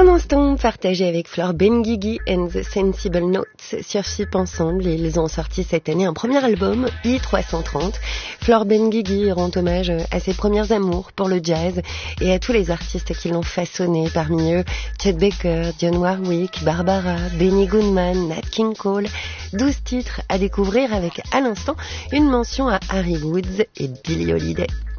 Un instant partagé avec Flore Benguigui and the Sensible Notes sur FIP Ensemble. Ils ont sorti cette année un premier album, I330. Flore Benguigui rend hommage à ses premiers amours pour le jazz et à tous les artistes qui l'ont façonné, parmi eux Chet Baker, Dionne Warwick, Barbara, Benny Goodman, Nat King Cole. 12 titres à découvrir avec à l'instant une mention à Harry Woods et Billie Holiday.